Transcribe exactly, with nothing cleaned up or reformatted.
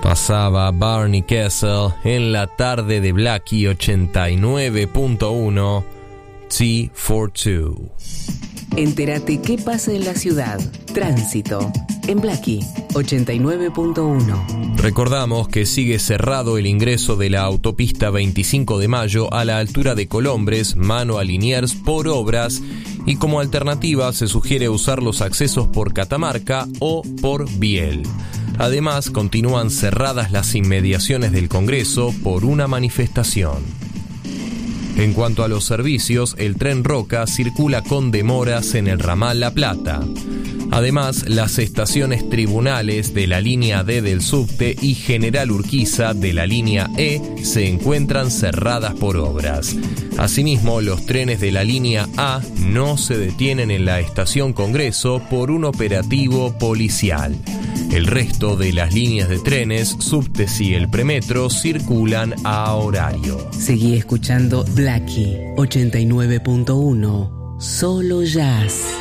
Pasaba Barney Kessel en la tarde de Blackie ochenta y nueve punto uno T cuarenta y dos. Entérate qué pasa en la ciudad. Tránsito en Blackie ochenta y nueve punto uno. Recordamos que sigue cerrado el ingreso de la autopista veinticinco de mayo a la altura de Colombres, mano a Liniers, por obras, y como alternativa se sugiere usar los accesos por Catamarca o por Biel. Además, continúan cerradas las inmediaciones del Congreso por una manifestación. En cuanto a los servicios, el tren Roca circula con demoras en el ramal La Plata. Además, las estaciones Tribunales de la línea D del subte y General Urquiza de la línea E se encuentran cerradas por obras. Asimismo, los trenes de la línea A no se detienen en la estación Congreso por un operativo policial. El resto de las líneas de trenes, subtes y el premetro circulan a horario. Seguí escuchando Blackie ochenta y nueve punto uno, solo jazz.